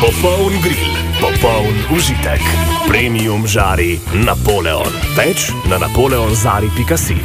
Popoln grill, popoln užitek. Premium žari Napoleon. Več na napoleonzari.si.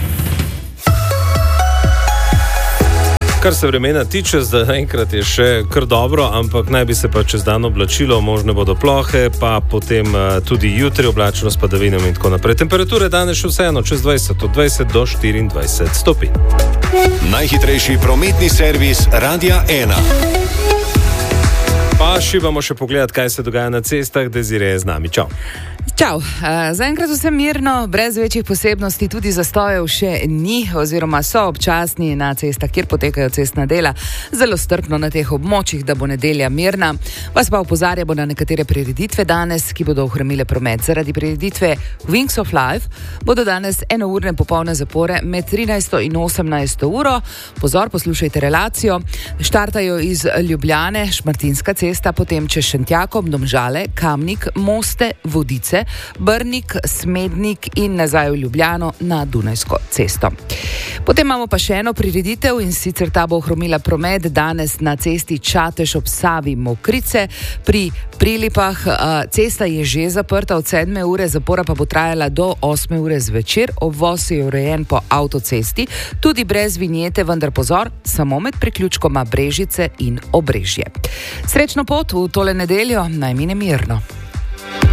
Kar se vremena tiče, zaenkrat je še kar dobro, ampak naj bi se pa čez dan oblačilo, možne bodo plohe, pa potem tudi jutri oblačno s padavinami in tako naprej. Temperature danes še vseeno čez 20, od 20 do 24 stopinj. Najhitrejši prometni servis Radia 1. Pa šibamo še pogledati, kaj se dogaja na cestah. Desiree je z nami. Čau. Čau. Zaenkrat vse mirno, brez večjih posebnosti, tudi zastojev še ni, oziroma so občasni na cestah, kjer potekajo cestna dela. Zelo strpno na teh območjih, da bo nedelja mirna. Vas pa opozarjamo na nekatere prireditve danes, ki bodo ohromile promet. Zaradi prireditve Wings of Life bodo danes enourne popolne zapore med 13. in 18. uro. Pozor, poslušajte relacijo. Štartajo iz Ljubljane, Šmartinska cesta, potem čez Šentjakom, Domžale, Kamnik, Moste, Vodice, Brnik, Smednik in nazaj v Ljubljano na Dunajsko cesto. Potem imamo pa še eno prireditev, in sicer ta bo ohromila promet danes na cesti Čatež ob Savi Mokrice pri Prilipah. Cesta je že zaprta od 7. ure, zapora pa bo trajala do 8. ure zvečer. Obvoz je urejen po avtocesti, tudi brez vinjete, vendar pozor, samo med priključkoma Brežice in Obrežje. Srečno pot v tole nedeljo, naj mine mirno.